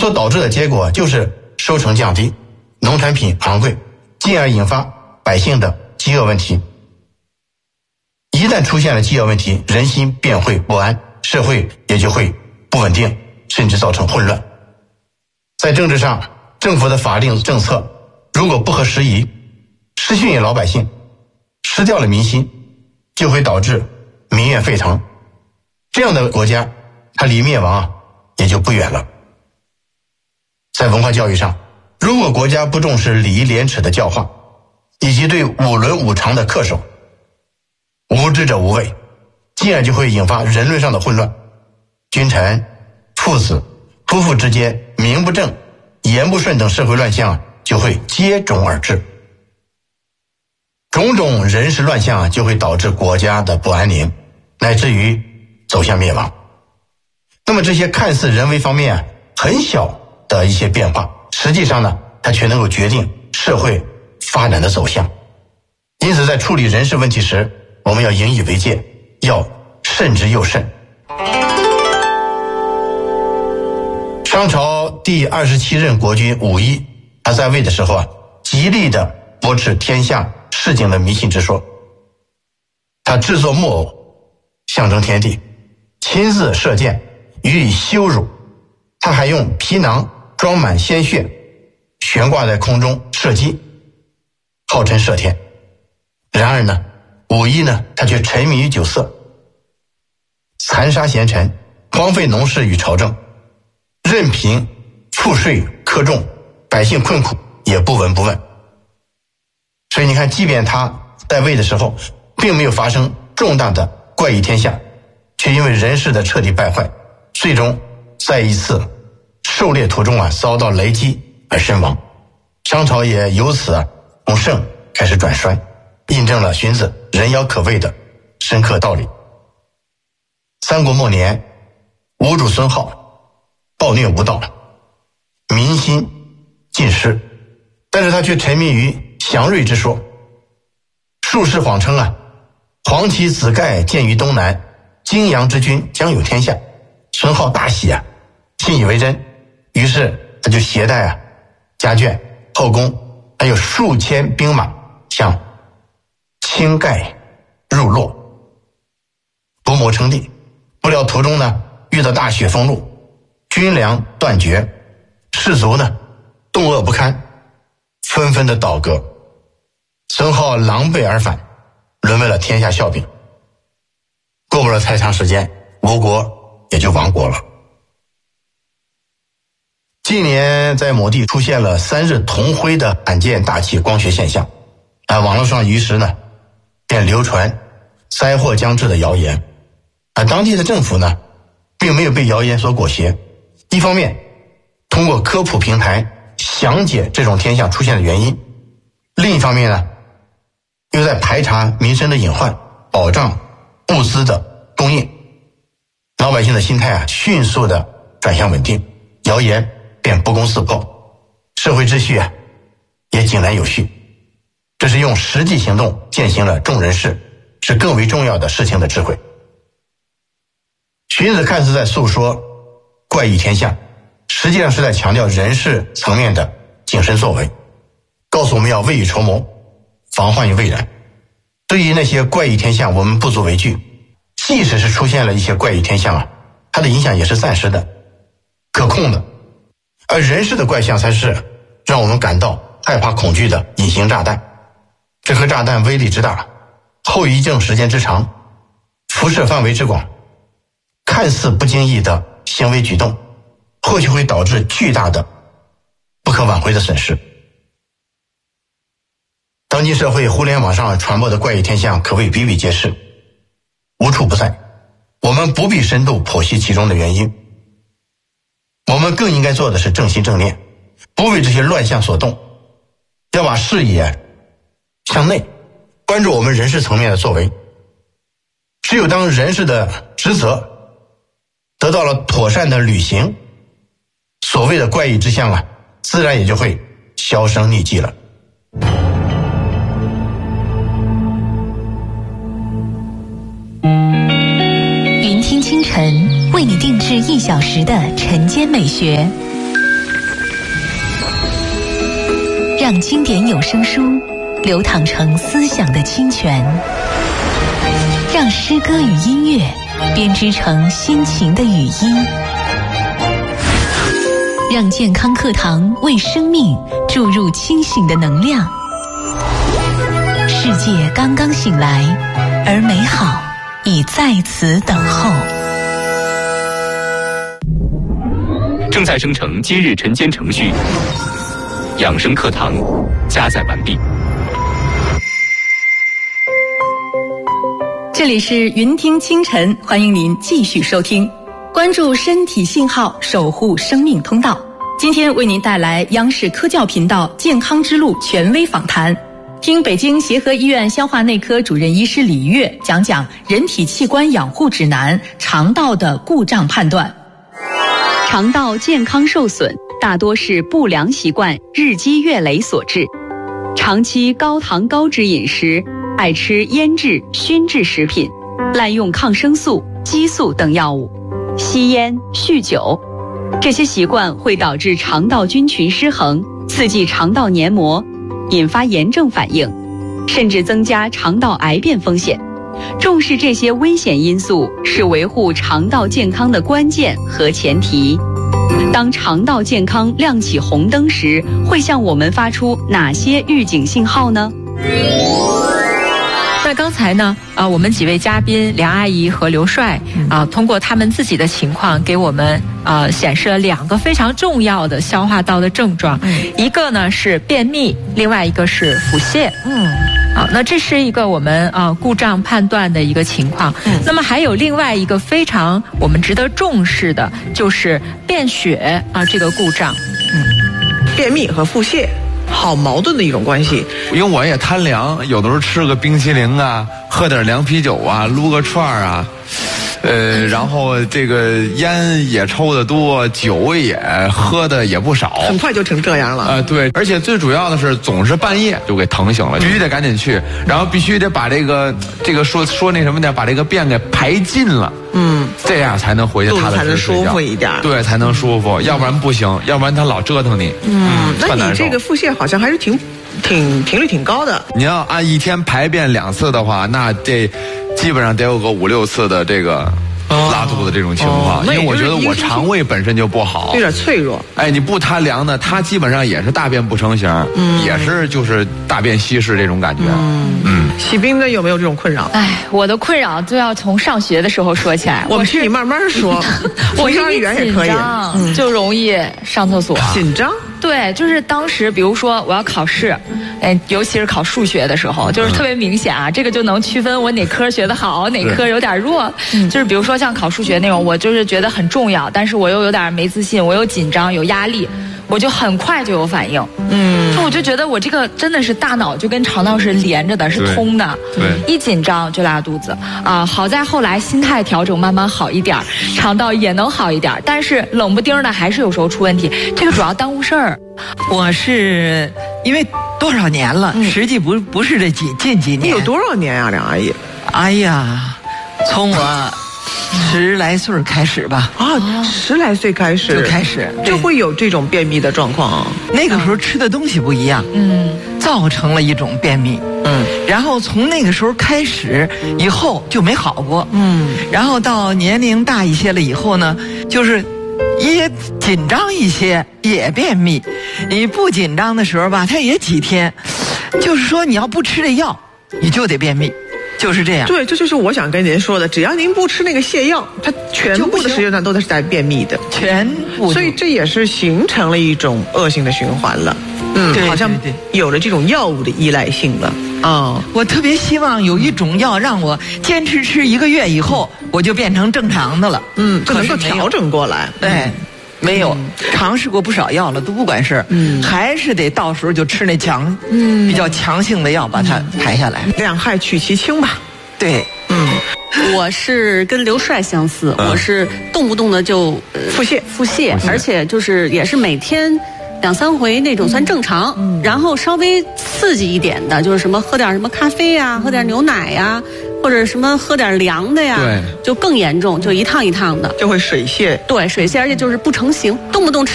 所导致的结果就是收成降低，农产品昂贵，进而引发百姓的饥饿问题。一旦出现了饥饿问题，人心便会不安，社会也就会不稳定，甚至造成混乱。在政治上，政府的法令政策如果不合时宜，失信于老百姓，失掉了民心，就会导致民怨沸腾。这样的国家，它离灭亡也就不远了。在文化教育上，如果国家不重视礼义廉耻的教化，以及对五伦五常的恪守，无知者无畏，进而就会引发人伦上的混乱，君臣、父子、夫妇之间名不正言不顺等社会乱象就会接踵而至。种种人事乱象就会导致国家的不安宁，乃至于走向灭亡。那么这些看似人为方面很小的一些变化，实际上呢，它却能够决定社会发展的走向。因此在处理人事问题时，我们要引以为戒，要慎之又慎。商朝第27任国君武一，他在位的时候极力的驳斥天下市井的迷信之说。他制作木偶象征天地，亲自射箭予以羞辱。他还用皮囊装满鲜血，悬挂在空中射击，号称射天。然而呢，武一呢，他却沉迷于酒色，残杀贤臣，荒废农事与朝政，任凭赋税苛重，百姓困苦也不闻不问。所以你看，即便他在位的时候并没有发生重大的怪异天象，却因为人事的彻底败坏，最终在一次狩猎途中遭到雷击而身亡。商朝也由此从盛开始转衰，印证了荀子人妖可畏的深刻道理。三国末年，吴主孙皓暴虐无道，民心尽失，但是他却沉迷于祥瑞之说，术士谎称黄旗子盖见于东南，荆阳之君将有天下。孙皓大喜信以为真，于是他就携带家眷、后宫还有数千兵马向青盖入洛，图谋称帝。不料途中呢，遇到大雪封路，军粮断绝，士卒呢冻饿不堪，纷纷的倒戈。孙皓狼狈而返，沦为了天下笑柄。过不了太长时间，吴国也就亡国了。近年在某地出现了3日同辉的罕见大气光学现象，网络上于是呢便流传灾祸将至的谣言。当地的政府呢并没有被谣言所裹挟，一方面通过科普平台详解这种天象出现的原因，另一方面呢又在排查民生的隐患，保障物资的供应。老百姓的心态迅速的转向稳定，谣言便不攻自破，社会秩序也井然有序。这是用实际行动践行了重人事是更为重要的事情的智慧。荀子看似在诉说怪异天象，实际上是在强调人事层面的谨慎作为，告诉我们要未雨绸缪，防患于未然。对于那些怪异天象，我们不足为惧，即使是出现了一些怪异天象它的影响也是暂时的、可控的。而人事的怪象才是让我们感到害怕恐惧的隐形炸弹。这颗炸弹威力之大，后遗症时间之长，辐射范围之广，看似不经意的行为举动，或许会导致巨大的不可挽回的损失。当今社会互联网上传播的怪异天象可谓比比皆是，无处不在。我们不必深度剖析其中的原因，我们更应该做的是正心正念，不为这些乱象所动，要把视野向内，关注我们人事层面的作为。只有当人事的职责得到了妥善的履行，所谓的怪异之象自然也就会销声匿迹了。 云听清晨为你定制1小时的晨间美学， 让经典有声书流淌成思想的清泉，让诗歌与音乐编织成心情的语音，让健康课堂为生命注入清醒的能量。世界刚刚醒来，而美好已在此等候。 正在生成今日晨间程序，养生课堂加载完毕。 这里是云听清晨，欢迎您继续收听，关注身体信号，守护生命通道。今天为您带来央视科教频道健康之路权威访谈，听北京协和医院消化内科主任医师李月讲讲人体器官养护指南，肠道的故障判断。 肠道健康受损大多是不良习惯日积月累所致，长期高糖高脂饮食，爱吃腌制、熏制食品，滥用抗生素、激素等药物，吸烟、酗酒，这些习惯会导致肠道菌群失衡，刺激肠道黏膜，引发炎症反应，甚至增加肠道癌变风险。重视这些危险因素是维护肠道健康的关键和前提。当肠道健康亮起红灯时，会向我们发出哪些预警信号呢？ 那刚才呢，我们几位嘉宾梁阿姨和刘帅通过他们自己的情况给我们显示了2个非常重要的消化道的症状，一个呢是便秘，另外一个是腹泻。那这是一个我们故障判断的一个情况。那么还有另外一个非常我们值得重视的，就是便血这个故障。 便秘和腹泻好矛盾的一种关系， 因为我也贪凉，有的时候吃个冰淇淋啊，喝点凉啤酒啊，撸个串啊，然后这个烟也抽得多，酒也喝的也不少， 很快就成这样了。 对，而且最主要的是总是半夜就给疼醒了，必须得赶紧去，然后必须得把这个说那什么点，把这个便给排尽了。这样才能回去踏踏实实睡觉， 才能舒服一点。 对，才能舒服，要不然不行，要不然他老折腾你。 那你这个腹泻好像还是挺频率挺高的。 你要按一天排便2次的话，那这基本上得有个5、6次的这个拉肚子这种情况，因为我觉得我肠胃本身就不好， 有点脆弱。 你不贪凉的，它基本上也是大便不成形，也是就是大便稀释这种感觉。 喜冰的有没有这种困扰？ 我的困扰就要从上学的时候说起来。 我们听你慢慢说， 我上幼儿园也可以， 就容易上厕所。 紧张？ 对，就是当时比如说我要考试，尤其是考数学的时候，就是特别明显这个就能区分我哪科学得好，哪科有点弱。就是比如说像考数学那种，我就是觉得很重要，但是我又有点没自信，我又紧张有压力，我就很快就有反应。我就觉得我这个真的是大脑就跟肠道是连着的，是通的。 对， 一紧张就拉肚子好在后来心态调整慢慢好一点，肠道也能好一点，但是冷不丁的还是有时候出问题，这个主要耽误事儿。 我是因为多少年了，实际不是这近几年。 你有多少年啊，梁阿姨？ 哎呀，从我10来岁开始吧。 10来岁开始就开始就会有这种便秘的状况。 那个时候吃的东西不一样，造成了一种便秘。然后从那个时候开始以后就没好过。然后到年龄大一些了以后呢，就是也紧张一些也便秘，你不紧张的时候吧，它也几天，就是说你要不吃这药，你就得便秘。就是这样。 对，这就是我想跟您说的，只要您不吃那个泻药，它全部的时间段都是在便秘的， 全部。 所以这也是形成了一种恶性的循环了。好像有了这种药物的依赖性了。 我特别希望有一种药让我坚持吃1个月以后，我就变成正常的了。 就能够调整过来。 对。没有尝试过不少药了，都不管事儿，还是得到时候就吃那比较强性的药把它排下来， 两害取其轻吧。 对， 我是跟刘帅相似，我是动不动的就腹泻， 而且就是也是每天2、3回那种算正常，然后稍微刺激一点的，就是什么喝点什么咖啡呀，喝点牛奶呀，或者什么喝点凉的呀，就更严重，就一趟一趟的， 就会水泻。 对，水泻，而且就是不成形，动不动吃